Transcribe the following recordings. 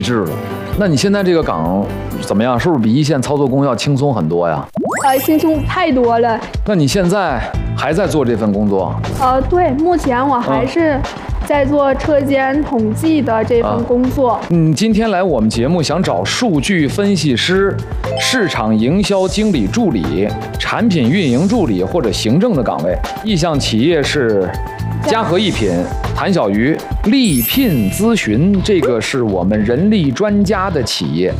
制了。那你现在这个岗怎么样？是不是比一线操作工要轻松很多呀？ 轻松太多了。 那你现在还在做这份工作？ 对，目前我还是在做车间统计的这份工作。 今天来我们节目想找数据分析师、市场营销经理助理、产品运营助理或者行政的岗位。意向企业是嘉禾一品、谭小鱼、力聘咨询，这个是我们人力专家的企业。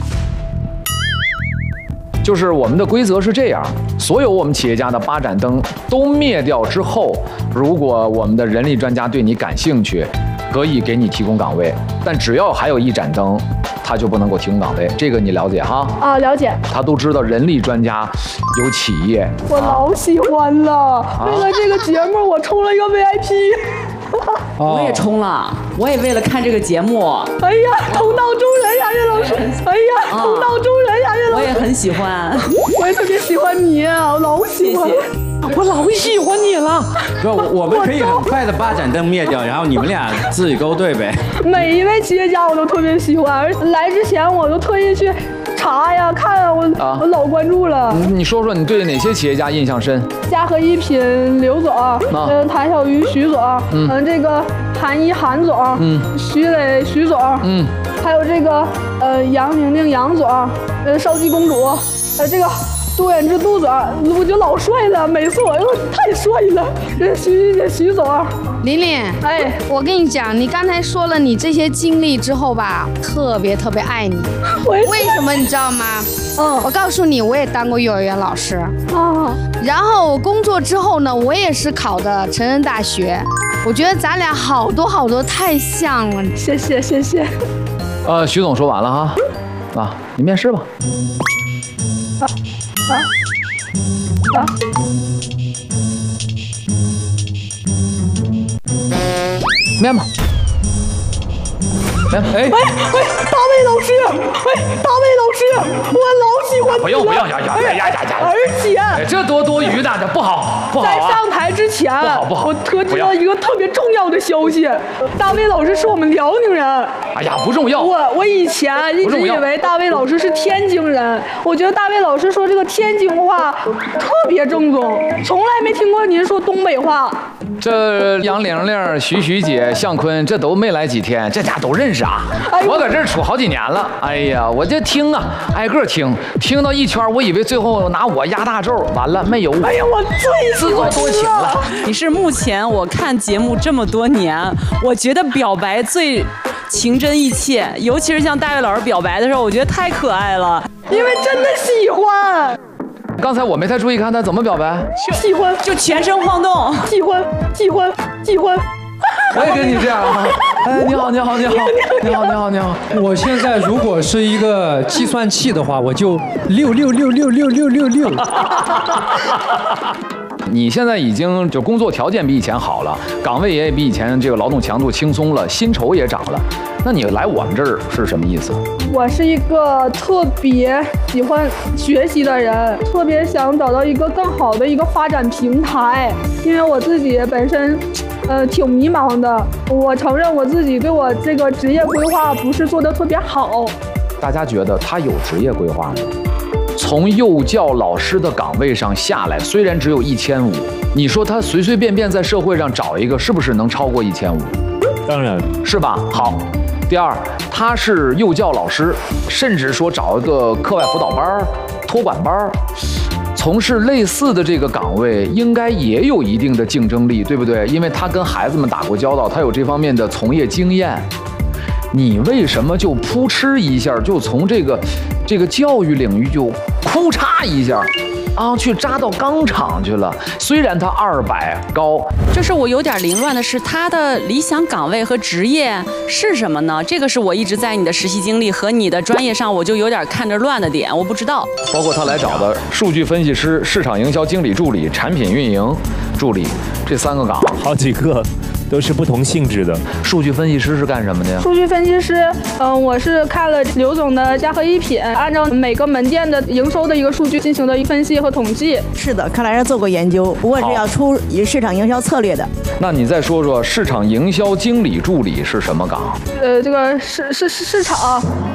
就是我们的规则是这样，所有我们企业家的8盏灯都灭掉之后，如果我们的人力专家对你感兴趣，可以给你提供岗位，但只要还有1盏灯，他就不能够提供岗位。这个你了解哈？ 了解。 他都知道人力专家有企业， 我老喜欢了。为了这个节目，我充了一个 VIP。 我也充了，我也为了看这个节目。 哎呀，同道中人呀，岳老师！哎呀，同道中人呀，岳老师！ 我也很喜欢， 我也特别喜欢你，我老喜欢。 谢谢。 我老喜欢你了。 不，我们可以很快的8盏灯灭掉，然后你们俩自己勾兑呗。 每一位企业家我都特别喜欢，来之前我都特意去查呀看啊，我老关注了。 你说说你对哪些企业家印象深？ 嘉禾一品刘总，谭小鱼徐总，这个韩一韩总，徐磊徐总，还有这个杨宁宁杨总，少姬公主，这个杜远之杜总，我就老帅了，每次我又太帅了。这徐总， 琳琳，我跟你讲，你刚才说了你这些经历之后吧，特别爱你。为什么你知道吗？我告诉你，我也当过幼儿园老师然后我工作之后呢，我也是考的成人大学。我觉得咱俩好多太像了。 谢谢。 徐总说完了哈，你面试吧。面吧。大卫老师，我老喜欢你了。 不用呀！ 而且这多余的，这不好在上台之前， 不好， 我得知了一个特别重要的消息，大卫老师是我们辽宁人。 哎呀，不重要。 我以前一直以为大卫老师是天津人，我觉得大卫老师说这个天津话特别正宗，从来没听过您说东北话。 这杨玲玲、徐姐、向坤，这都没来几天，这家都认识啊。我搁这儿处好几年了。哎呀，我这听啊，挨个听到一圈，我以为最后拿我压大轴，完了没有。 哎呀，我最自作多情了。 你是目前我看节目这么多年，我觉得表白最情真意切，尤其是像大卫老师表白的时候，我觉得太可爱了， 因为真的喜欢。 刚才我没太注意看他怎么表白， 喜欢就全身晃动， 喜欢。 我也跟你这样啊！你好。 我现在如果是一个计算器的话，我就666666666。 你现在已经就工作条件比以前好了，岗位也比以前这个劳动强度轻松了，薪酬也涨了。那你来我们这儿是什么意思？ 我是一个特别喜欢学习的人，特别想找到一个更好的一个发展平台，因为我自己本身挺迷茫的，我承认我自己对我这个职业规划不是做得特别好。 大家觉得他有职业规划吗？从幼教老师的岗位上下来，虽然只有1500，你说他随便在社会上找一个，是不是能超过1500？ 当然是吧？好，第二，他是幼教老师，甚至说找一个课外辅导班、托管班，从事类似的这个岗位，应该也有一定的竞争力，对不对？因为他跟孩子们打过交道，他有这方面的从业经验。你为什么就扑哧一下就从这个教育领域就哭嚓一下去扎到钢厂去了？虽然他200高， 就是我有点凌乱的是，他的理想岗位和职业是什么呢？这个是我一直在你的实习经历和你的专业上，我就有点看着乱的点，我不知道。 包括他来找的数据分析师、市场营销经理助理、产品运营助理这3个岗， 好几个。都是不同性质的。 数据分析师是干什么的呀？ 数据分析师，我是看了刘总的嘉禾一品，按照每个门店的营收的一个数据进行的一分析和统计。 是的，看来是做过研究，不过是要出市场营销策略的。 那你再说说市场营销经理助理是什么岗？ 这个市场